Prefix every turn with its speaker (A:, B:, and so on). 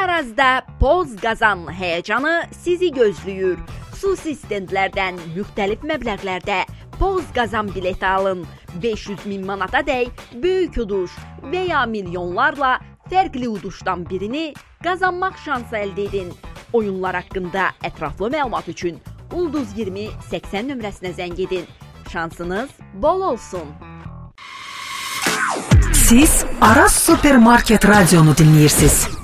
A: Arazda Poz Qazan həyəcanı sizi gözləyir. Xüsusi stendlərdən müxtəlif məbləğlərdə Poz Qazan bileti alın. 500.000 manata dək böyük uduş və ya milyonlarla fərqli uduşdan birini qazanmaq şansı əldə edin. Oyunlar haqqında ətraflı məlumat üçün Ulduz 20 80 nömrəsinə zəng edin. Şansınız bol olsun.
B: Siz Aras Supermarket Radionu dinləyirsiniz.